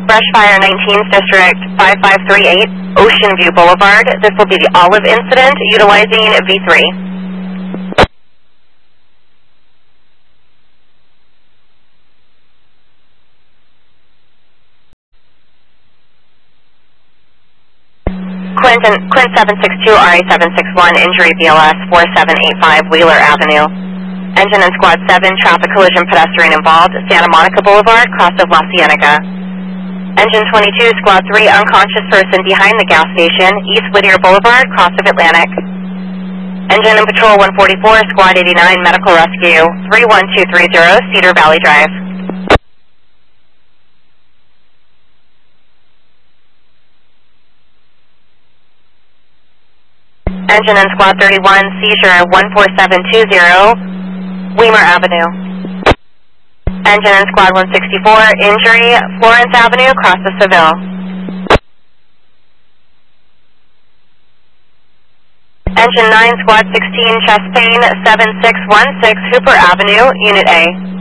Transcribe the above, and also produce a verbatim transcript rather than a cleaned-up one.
Brush Fire nineteenth District five five three eight, Ocean View Boulevard. This will be the Olive incident utilizing V three. Quinton, Quint seven six two, R A seven six one, injury B L S four seven eight five, Wheeler Avenue. Engine and Squad seven, traffic collision pedestrian involved, Santa Monica Boulevard, cross of La Cienega. Engine twenty-two, Squad three, unconscious person behind the gas station, East Whittier Boulevard, cross of Atlantic. Engine and Patrol one forty-four, Squad eighty-nine, medical rescue, three one two three zero, Cedar Valley Drive. Engine and Squad thirty-one, seizure one four seven two zero, Weimer Avenue. Engine and Squad one sixty-four, injury, Florence Avenue, cross of Seville. Engine nine, Squad sixteen, chest pain, seven six one six, Hooper Avenue, Unit A.